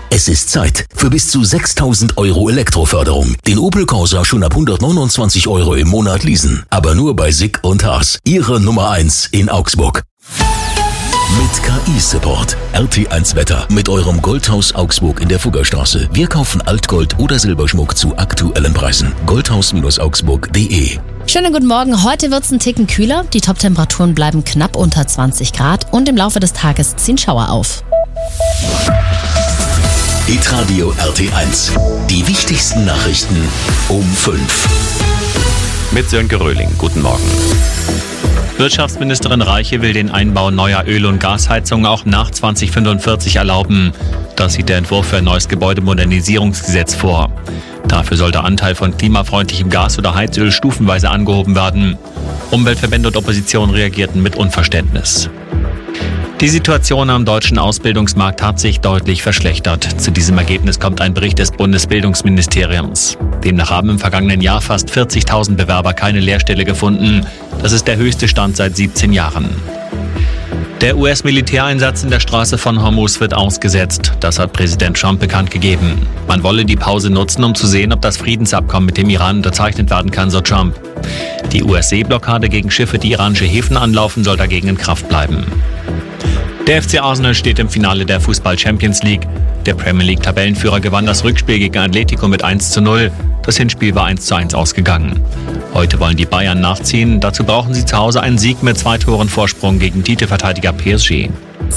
Es ist Zeit für bis zu 6.000 € Elektroförderung. Den Opel Corsa schon ab 129 € im Monat leasen. Aber nur bei Sick und Haas. Ihre Nummer 1 in Augsburg. Mit KI-Support. RT1 Wetter. Mit eurem Goldhaus Augsburg in der Fuggerstraße. Wir kaufen Altgold oder Silberschmuck zu aktuellen Preisen. Goldhaus-augsburg.de. Schönen guten Morgen. Heute wird's einen Ticken kühler. Die Top-Temperaturen bleiben knapp unter 20 Grad und im Laufe des Tages ziehen Schauer auf. Hitradio RT1. Die wichtigsten Nachrichten um 5. Mit Sönke Röhling. Guten Morgen. Wirtschaftsministerin Reiche will den Einbau neuer Öl- und Gasheizungen auch nach 2045 erlauben. Das sieht der Entwurf für ein neues Gebäudemodernisierungsgesetz vor. Dafür soll der Anteil von klimafreundlichem Gas oder Heizöl stufenweise angehoben werden. Umweltverbände und Opposition reagierten mit Unverständnis. Die Situation am deutschen Ausbildungsmarkt hat sich deutlich verschlechtert. Zu diesem Ergebnis kommt ein Bericht des Bundesbildungsministeriums. Demnach haben im vergangenen Jahr fast 40.000 Bewerber keine Lehrstelle gefunden. Das ist der höchste Stand seit 17 Jahren. Der US-Militäreinsatz in der Straße von Hormuz wird ausgesetzt. Das hat Präsident Trump bekannt gegeben. Man wolle die Pause nutzen, um zu sehen, ob das Friedensabkommen mit dem Iran unterzeichnet werden kann, so Trump. Die US-Seeblockade gegen Schiffe, die iranische Häfen anlaufen, soll dagegen in Kraft bleiben. Der FC Arsenal steht im Finale der Fußball-Champions League. Der Premier League-Tabellenführer gewann das Rückspiel gegen Atletico mit 1:0. Das Hinspiel war 1:1 ausgegangen. Heute wollen die Bayern nachziehen. Dazu brauchen sie zu Hause einen Sieg mit 2 Toren Vorsprung gegen Titelverteidiger PSG.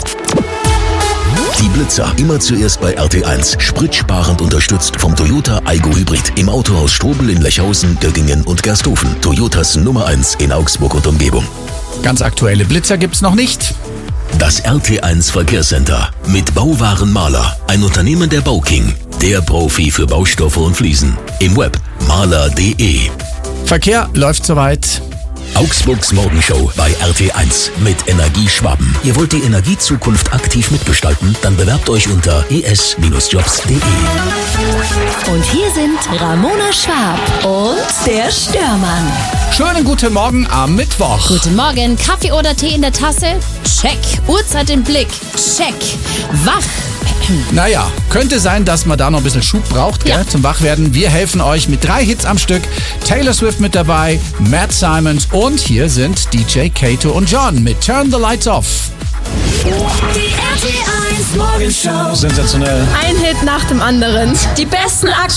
Die Blitzer immer zuerst bei RT1. Spritsparend unterstützt vom Toyota Aygo Hybrid. Im Autohaus Strobel in Lechhausen, Göggingen und Gersthofen. Toyotas Nummer 1 in Augsburg und Umgebung. Ganz aktuelle Blitzer gibt's noch nicht. Das RT1 Verkehrscenter mit Bauwaren Mahler, ein Unternehmen der Bauking, der Profi für Baustoffe und Fliesen. Im Web mahler.de. Verkehr läuft soweit. Augsburgs Morgenshow bei RT1 mit Energie Schwaben. Ihr wollt die Energiezukunft aktiv mitgestalten? Dann bewerbt euch unter es-jobs.de. Und hier sind Ramona Schwab und der Störmann. Schönen guten Morgen am Mittwoch. Guten Morgen. Kaffee oder Tee in der Tasse? Check. Uhrzeit im Blick? Check. Wach? Naja, könnte sein, dass man da noch ein bisschen Schub braucht, gell, zum Wachwerden. Wir helfen euch mit 3 Hits am Stück. Taylor Swift mit dabei, Matt Simons und hier sind DJ Kato und John mit Turn the Lights Off. Die RT1 Morgenshow. Sensationell. Ein Hit nach dem anderen. Die besten